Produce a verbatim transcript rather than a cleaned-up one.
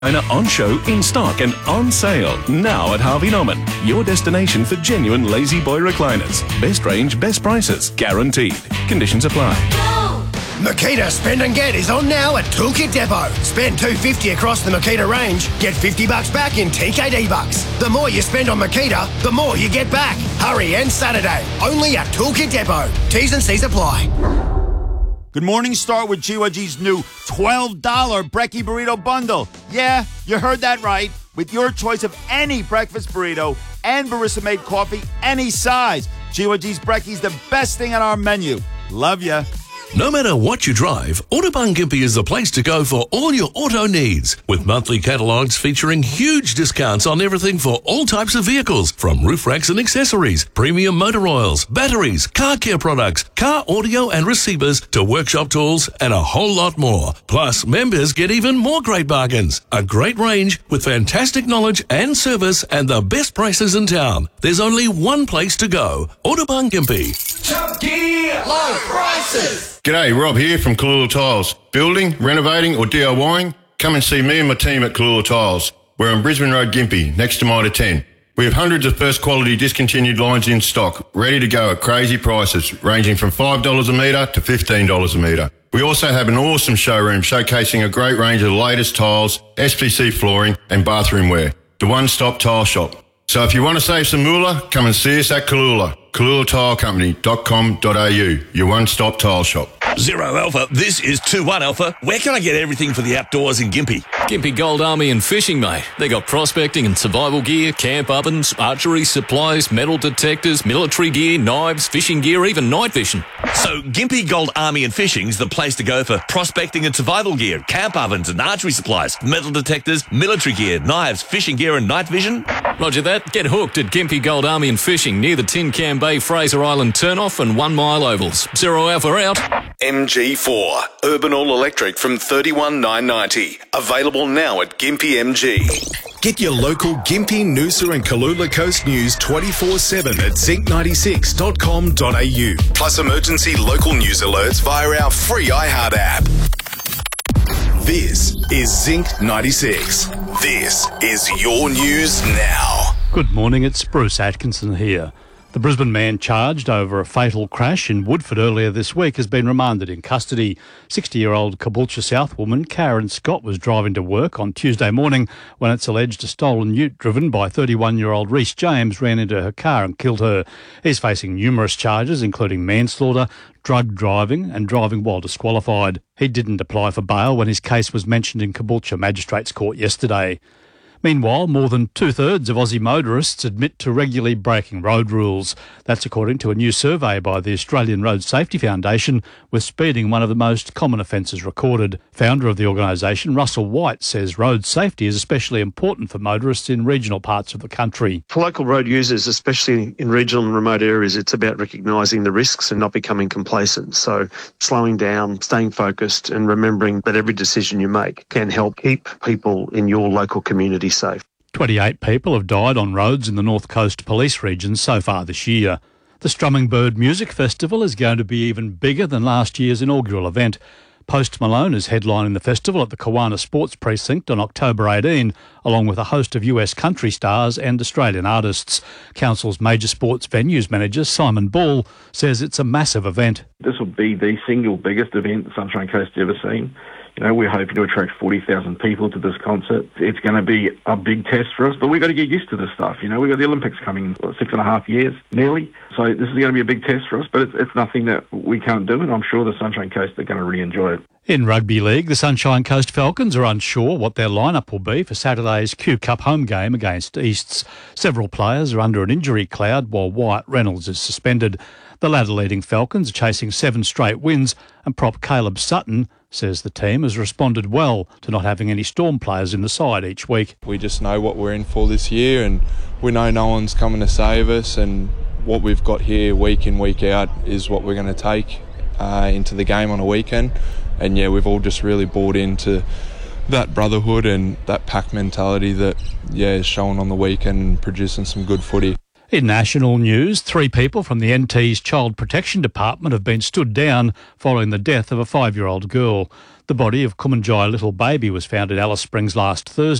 On show, in stock and on sale. Now at Harvey Norman. Your destination for genuine lazy boy recliners. Best range, best prices. Guaranteed. Conditions apply. Makita Spend and Get is on now at Toolkit Depot. Spend two hundred fifty dollars across the Makita range, get fifty bucks back in T K D bucks. The more you spend on Makita, the more you get back. Hurry, and Saturday, only at Toolkit Depot. T's and C's apply. Good morning. Start with G Y G's new twelve dollars Brekkie Burrito Bundle. Yeah, you heard that right. With your choice of any breakfast burrito and barista-made coffee, any size. G Y G's Brekkie's the best thing on our menu. Love ya. No matter what you drive, Autobahn Gympie is the place to go for all your auto needs. With monthly catalogues featuring huge discounts on everything for all types of vehicles, from roof racks and accessories, premium motor oils, batteries, car care products, car audio and receivers, to workshop tools, and a whole lot more. Plus, members get even more great bargains. A great range with fantastic knowledge and service and the best prices in town. There's only one place to go. Autobahn Gympie. Chunky low prices. G'day, Rob here from Kalula Tiles. Building, renovating or DIYing? Come and see me and my team at Kalula Tiles. We're on Brisbane Road, Gympie, next to Mitre ten. We have hundreds of first quality discontinued lines in stock, ready to go at crazy prices, ranging from five dollars a metre to fifteen dollars a metre. We also have an awesome showroom showcasing a great range of the latest tiles, S P C flooring and bathroom wear. The one-stop tile shop. So if you want to save some moolah, come and see us at Kalula. kalula tile company dot com dot a u, your one-stop tile shop. Zero Alpha, this is two one Alpha. Where can I get everything for the outdoors in Gympie? Gympie Gold Army and Fishing, mate. They got prospecting and survival gear, camp ovens, archery supplies, metal detectors, military gear, knives, fishing gear, even night vision. So Gympie Gold Army and Fishing's the place to go for prospecting and survival gear, camp ovens and archery supplies, metal detectors, military gear, knives, fishing gear and night vision. Roger that. Get hooked at Gympie Gold Army and Fishing near the Tin Can Bay Fraser Island turnoff and One Mile Ovals. Zero Alpha out. M G four, Urban All Electric from thirty-one thousand nine hundred ninety. Available now at Gympie M G. Get your local Gympie, Noosa and Kalula Coast news twenty-four seven at zinc ninety-six dot com dot a u. Plus emergency local news alerts via our free iHeart app. This is Zinc ninety-six. This is your news now. Good morning, it's Bruce Atkinson here. The Brisbane man charged over a fatal crash in Woodford earlier this week has been remanded in custody. sixty-year-old Caboolture South woman Karen Scott was driving to work on Tuesday morning when it's alleged a stolen ute driven by thirty-one-year-old Reece James ran into her car and killed her. He's facing numerous charges, including manslaughter, drug driving and driving while disqualified. He didn't apply for bail when his case was mentioned in Caboolture Magistrates Court yesterday. Meanwhile, more than two-thirds of Aussie motorists admit to regularly breaking road rules. That's according to a new survey by the Australian Road Safety Foundation, with speeding one of the most common offences recorded. Founder of the organisation, Russell White, says road safety is especially important for motorists in regional parts of the country. For local road users, especially in regional and remote areas, it's about recognising the risks and not becoming complacent. So slowing down, staying focused and remembering that every decision you make can help keep people in your local community safe. twenty-eight people have died on roads in the North Coast Police region so far this year. The Strumming Bird Music Festival is going to be even bigger than last year's inaugural event. Post Malone is headlining the festival at the Kawana Sports Precinct on October eighteenth, along with a host of U S country stars and Australian artists. Council's major sports venues manager, Simon Ball, says it's a massive event. This will be the single biggest event the Sunshine Coast has ever seen. You know, we're hoping to attract forty thousand people to this concert. It's going to be a big test for us, but we've got to get used to this stuff. You know, we've got the Olympics coming in what, six and a half years, nearly. So this is going to be a big test for us, but it's, it's nothing that we can't do, and I'm sure the Sunshine Coast are going to really enjoy it. In Rugby League, the Sunshine Coast Falcons are unsure what their lineup will be for Saturday's Q Cup home game against Easts. Several players are under an injury cloud while Wyatt Reynolds is suspended. The latter leading Falcons are chasing seven straight wins, and prop Caleb Sutton says the team has responded well to not having any Storm players in the side each week. We just know what we're in for this year, and we know no one's coming to save us, and what we've got here week in, week out is what we're going to take uh, into the game on a weekend. And yeah, we've all just really bought into that brotherhood and that pack mentality that, yeah, is shown on the weekend and producing some good footy. In national news, three people from the N T's Child Protection Department have been stood down following the death of a five-year-old girl. The body of Kumanjai little baby was found in Alice Springs last Thursday.